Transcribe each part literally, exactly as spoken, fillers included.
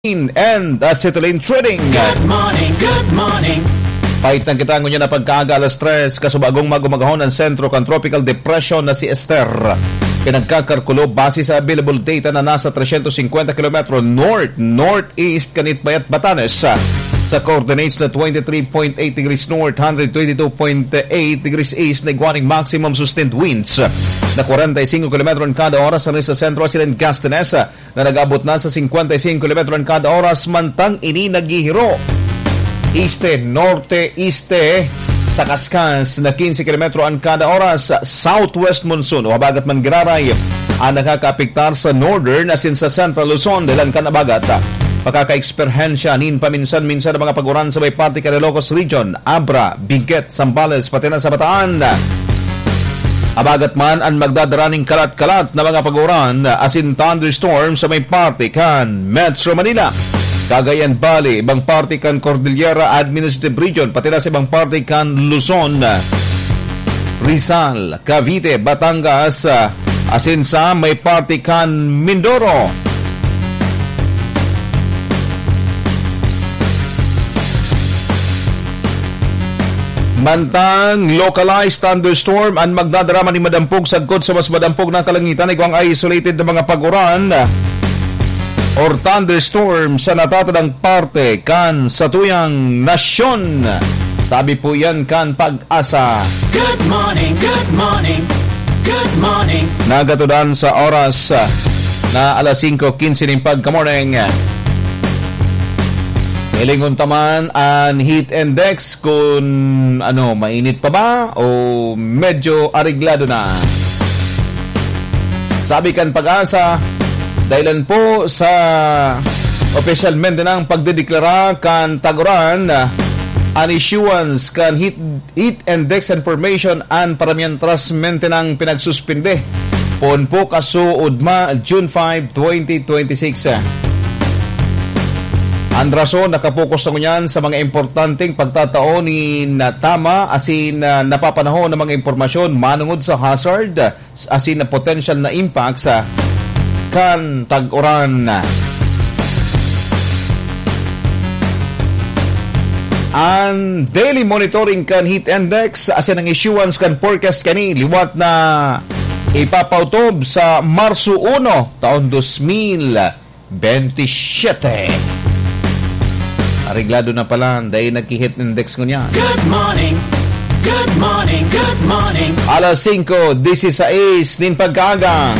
and acetylene trading. Good morning, good morning. Pahit ng kita ngunyan na pagkaaga alas tres kasubagong magumagahon ang sentro kan tropical depression na si Esther. Pinagkakarkulo base sa available data na nasa three hundred fifty kilometro north northeast kanit Bayat Batanes sa coordinates na twenty-three point eight degrees north, one hundred twenty-two point eight degrees east na iguaning maximum sustained winds na forty-five kilometro kada oras sa Centro Asilan Gastanes na nag-abot na sa fifty-five kilometro kada oras mantang ini naghihiro este, norte, este sa Kaskas na fifteen kilometro ang kada oras southwest monsoon o habagat man giraray ang nakakapiktar sa northern asin sa central Luzon dahilan kan abagat pakaka-eksperhensya nin paminsan-minsan ng mga paguran sa may parte ka Ilocos Region, Abra, Benguet, Zambales, pati na sa Bataan. Abagat man ang magdadaraning kalat-kalat na mga paguran asin thunderstorm sa may parte kan Metro Manila, Cagayan Valley, ibang parte kan Cordillera Administrative Region, pati na sa ibang parte kan Luzon, Rizal, Cavite, Batangas, asin sa may parte kan Mindoro. Mantang localized thunderstorm ang magdadarama ni madampog sagkod sa mas madampog na kalangitan igwang isolated na mga paguran or thunderstorm sa natatadang parte kan sa tuyang nasyon. Sabi po yan kan Pag-asa. Good morning, good morning, good morning. Nagatudan sa oras na alas five fifteen ng pagka-morning. Ilingon taman ang heat index kung ano, mainit pa ba o medyo ariglado na. Sabi kan Pag-asa, dahilan po sa opisyalmente ng pagdedeklara kan taguran an issuance kan heat, heat index information an paramientras mente ng pinagsuspinde. Pon po kasuod ma June fifth, twenty twenty-six. Ang rason nakapokus na kunyan sa mga importanteng pagtataon ni na tama asin uh, napapanahon ng mga impormasyon manungod sa hazard asin na potential na impact sa kan tag-uran. Ang daily monitoring kan heat index asin ang issuance kan forecast kani liwat na ipapautob sa Marso uno taon twenty twenty-seven. Ariglado na pala dahil nagki-heat index ko niya. Good morning, good morning, good morning. Alas five sixteen nin pagkaga.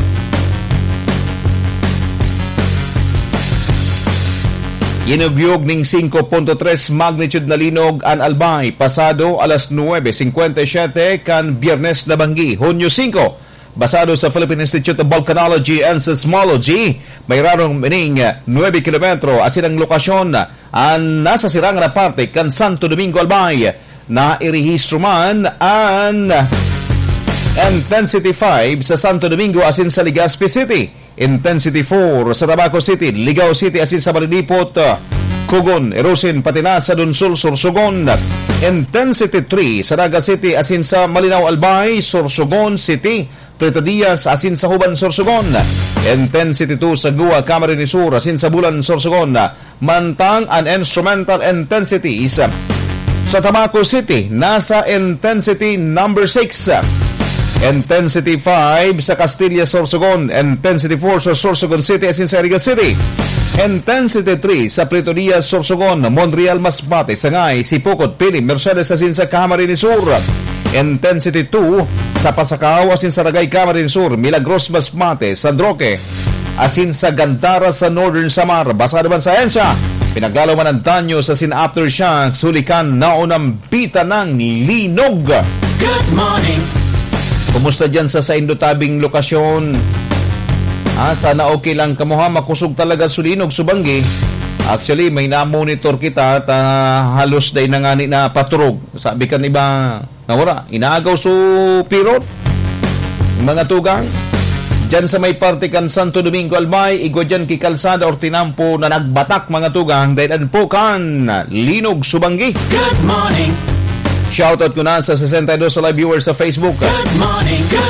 Yinugyog ning five point three magnitude na linog an Albay pasado alas nine fifty-seven kan Biyernes na Banggi, Hunyo five. Basado sa Philippine Institute of Volcanology and Seismology, may rarong mening nine kilometro asin ang lokasyon ang nasa sirangan na parte kan Santo Domingo Albay na irehistro man ang intensity five sa Santo Domingo asin sa Legazpi City, intensity four sa Tabaco City, Ligao City asin sa Marinipot, Kugon, Erosin, pati na sa Dunsol, Sorsogon, intensity three sa Naga City asin sa Malinaw Albay, Sorsogon City, Prieto Diaz asin sa Huban, Sorsogon, intensity two sa Gua, Camarines Sur asin sa Bulan, Sorsogon, mantang an instrumental intensity sa Tabaco City nasa intensity number six, intensity five sa Castilla, Sorsogon, intensity four sa Sorsogon City asin sa Riga City, intensity three sa Prieto Diaz, Sorsogon, Montreal, Masbate, Sangay, Sipocot, Pili, Mercedes asin sa Camarines Sur, intensity two sa Pasacao asin sa Ragay, Camarines Sur, Milagros, Masbate, San Roque asin sa Gandara sa Northern Samar. Basado man sa ensya, pinaglalaw man ang danyo sa sin aftershocks hulikan naunang bita ng linog. Good morning. Kumusta dyan sa sa Indotabing lokasyon? Ah, sana okay lang kamuha, makusog talaga sulinog subanggi. Actually, may na-monitor kita at uh, halos day na nga ni na paturog. Sabi ka iba, nawara, inaagaw su pirot. Mga tugang, dyan sa may parte kan Santo Domingo Albay, igwa dyan ki kalsada or tinampo na nagbatak mga tugang dahil po kan linog subanggi. Good morning. Shoutout ko na sa sixty-two sa live viewers sa Facebook. Good morning, good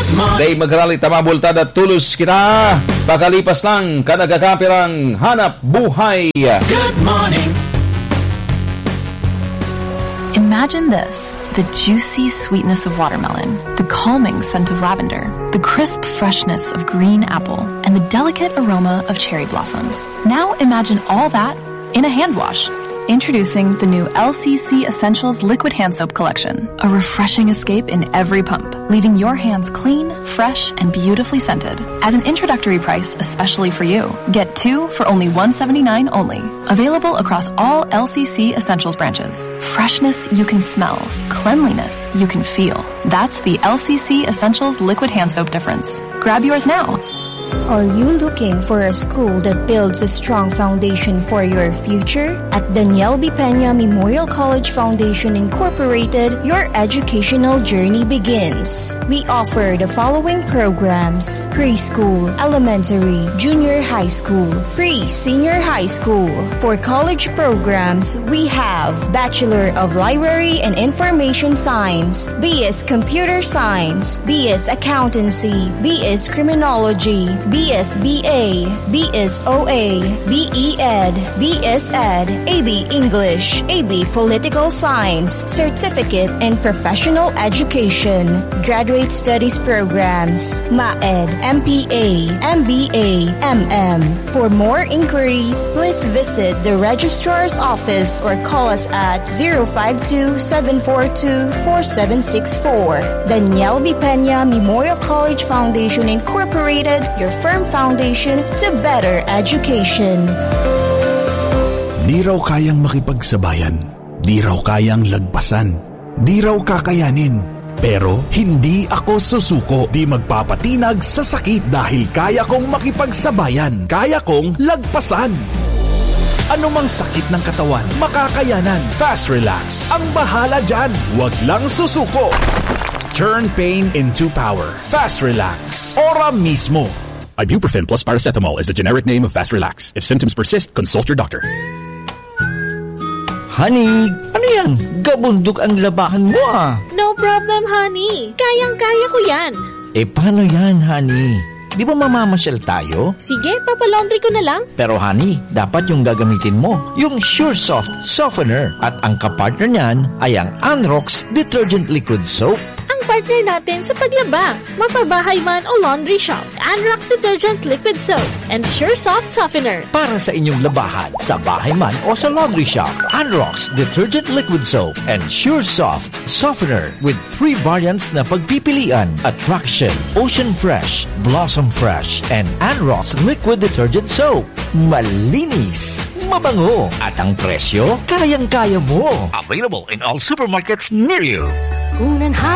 Good morning. Day magrali tamabultad at tulos kita. Pakalipas lang kanagakapirang hanap buhay. Good morning. Imagine this. The juicy sweetness of watermelon, the calming scent of lavender, the crisp freshness of green apple, and the delicate aroma of cherry blossoms. Now imagine all that in a hand wash. Introducing the new L C C Essentials Liquid Hand Soap Collection. A refreshing escape in every pump, leaving your hands clean, fresh, and beautifully scented. As an introductory price especially for you, get two for only one hundred seventy-nine dollars only. Available across all L C C Essentials branches. Freshness you can smell. Cleanliness you can feel. That's the L C C Essentials Liquid Hand Soap difference. Grab yours now. Are you looking for a school that builds a strong foundation for your future? At Daniel B. Peña Memorial College Foundation Incorporated, your educational journey begins. We offer the following programs: preschool, elementary, junior high school, free senior high school. For college programs, we have Bachelor of Library and Information Science, B S Computer Science, B S Accountancy, B S Criminology, B S B A, B S O A, B E Ed, B S Ed, A B English, A B Political Science, Certificate in Professional Education, Graduate Studies Programs, MAED, M P A, M B A, M M. For more inquiries, please visit the Registrar's Office or call us at zero five two, seven four two, four seven six four. Daniel B. Peña Memorial College Foundation Incorporated, your firm foundation to better education. Di raw kayang makipagsabayan, di raw kayang lagpasan, di raw kakayanin. Pero hindi ako susuko, di magpapatinag sa sakit dahil kaya kong makipagsabayan, kaya kong lagpasan. Anumang sakit ng katawan, makakayanan. Fast Relax ang bahala dyan. Huwag lang susuko. Turn pain into power. Fast Relax. Ora mismo. Ibuprofen plus paracetamol is the generic name of Fast Relax. If symptoms persist, consult your doctor. Honey, ano yan? Gabundok ang labahan mo ah. No problem, honey. Kayang-kaya ko yan. Eh, paano yan, honey? Di ba mamamasyal tayo? Sige, papalaundry ko na lang. Pero honey, dapat yung gagamitin mo, yung Sure Soft Softener. At ang kapartner niyan ay ang Anrox Detergent Liquid Soap. Ang partner natin sa paglaba, mapabahay man o laundry shop, Anrox Detergent Liquid Soap and Sure Soft Softener. Para sa inyong labahan, sa bahay man o sa laundry shop, Anrox Detergent Liquid Soap and Sure Soft Softener with three variants na pagpipilian: Attraction, Ocean Fresh, Blossom Fresh, and Anrox Liquid Detergent Soap. Malinis, mabango, at ang presyo, kayang-kaya mo. Available in all supermarkets near you.